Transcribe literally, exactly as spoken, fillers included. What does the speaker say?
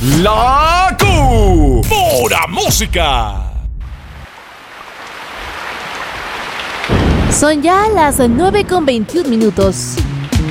La Q. Pura música. Son ya las nueve con veintiún minutos.